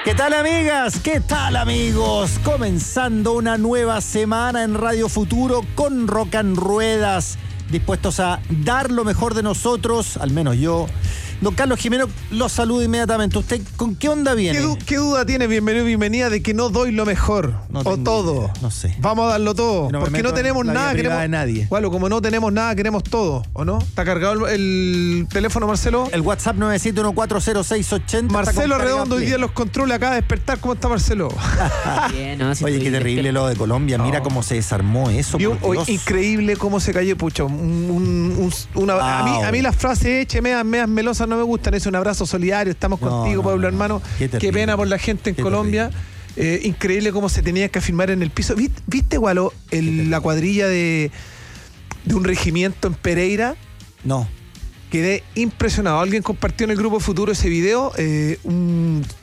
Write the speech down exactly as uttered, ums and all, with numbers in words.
¿Qué tal, amigas? ¿Qué tal, amigos? Comenzando una nueva semana en Radio Futuro con Rock and Ruedas, dispuestos a dar lo mejor de nosotros, al menos yo. Don Carlos Jimeno, lo saludo inmediatamente. ¿Usted con qué onda viene? ¿Qué, du- qué duda tiene, bienvenido, bienvenida, de que no doy lo mejor? No o todo. idea, no sé. Vamos a darlo todo. No me porque meto no tenemos en la nada, vida privada queremos. de nadie. Bueno, como no tenemos nada, queremos todo, ¿o no? ¿Está cargado el, el teléfono, Marcelo? El WhatsApp nueve siete uno cuatro cero seis ocho cero. Marcelo Redondo hoy día los controles, acaba de despertar. ¿Cómo está Marcelo? Bien, no, si Oye, qué estoy terrible lo de Colombia. Mira No. cómo se desarmó eso. Vio, por hoy, Dios. increíble cómo se cayó, pucha. Un, un- un- una, a, mí, Wow. a mí las frases hechas, meas, meas melosas no me gustan. Es un abrazo solidario, estamos No, contigo, no, pueblo no. hermano. Qué Qué, terrible. pena por la gente en Qué Colombia. Eh, increíble cómo se tenía que afirmar en el piso. ¿Viste, viste Gualo, el- la cuadrilla de, de un regimiento en Pereira? No. Quedé impresionado. Alguien compartió en el grupo Futuro ese video. Eh, un